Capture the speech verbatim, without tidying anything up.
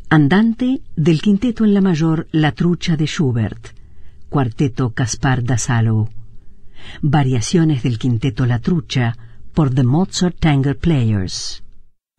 Andante del quinteto en la mayor La Trucha de Schubert, cuarteto Caspar Dassalo. Variaciones del quinteto La Trucha por The Mozart Tango Players.